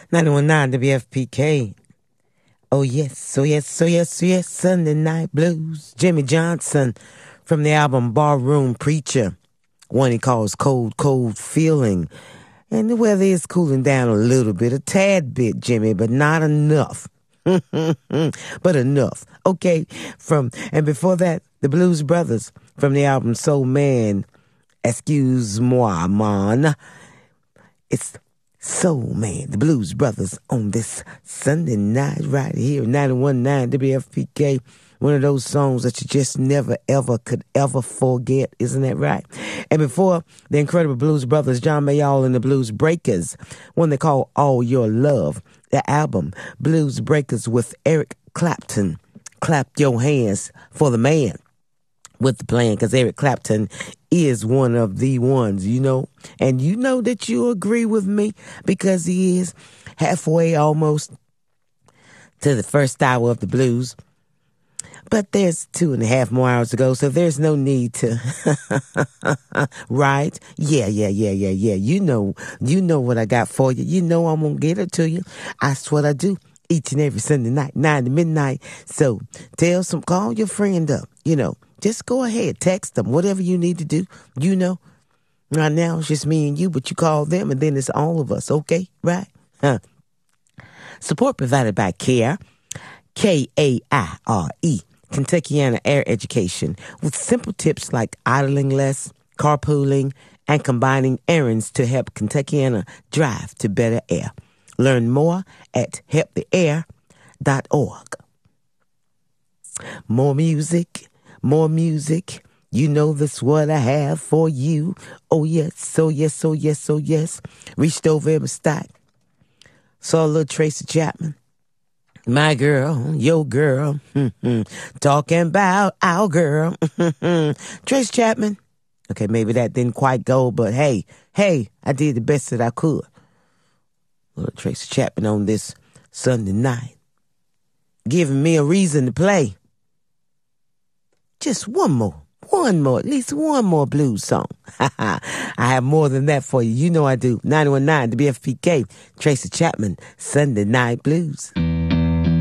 91.9 WFPK. Oh yes, oh yes, oh yes, oh yes, Sunday Night Blues. Jimmy Johnson from the album Barroom Preacher, one he calls Cold, Cold Feeling. And the weather is cooling down a little bit, a tad bit, Jimmy, but not enough. But enough. Okay, and before that, the Blues Brothers from the album Soul Man, Excuse-moi, man. It's Soul Man, the Blues Brothers on this Sunday night right here, 91.9 WFPK. One of those songs that you just never, ever could ever forget. Isn't that right? And before the incredible Blues Brothers, John Mayall and the Blues Breakers, one they call All Your Love, the album Blues Breakers with Eric Clapton. Clap your hands for the man with the plan, because Eric Clapton is one of the ones, you know. And you know that you agree with me, because he is halfway almost to the first hour of the blues. But there's 2.5 more hours to go, so there's no need to, right? Yeah. You know what I got for you. You know I'm going to get it to you. That's what I do each and every Sunday night, 9 to midnight. So call your friend up, you know. Just go ahead, text them, whatever you need to do, you know. Right now it's just me and you, but you call them and then it's all of us, okay? Right? Support provided by CARE, K-A-I-R-E. Kentuckiana Air Education, with simple tips like idling less, carpooling, and combining errands to help Kentuckiana drive to better air. Learn more at helptheair.org. More music. You know that's what I have for you. Oh yes, oh yes, oh yes, oh yes. Reached over in my stack. Saw a little Tracy Chapman. My girl, your girl, talking about our girl, Trace Chapman. Okay, maybe that didn't quite go, but hey, I did the best that I could. Little Tracy Chapman on this Sunday night, giving me a reason to play. Just one more, at least one more blues song. I have more than that for you. You know I do. 91.9 WFPK, Tracy Chapman, Sunday Night Blues.